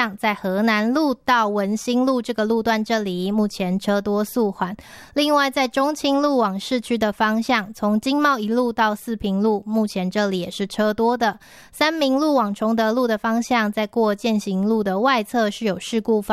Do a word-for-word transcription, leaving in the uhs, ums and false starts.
向，在河南路到文心路这个路段这里目前车多速缓。另外在中清路往市区的方向，从经贸一路到四平路，目前这里也是车多的。三民路往崇德路的方向，在过践行路的外侧是有事故发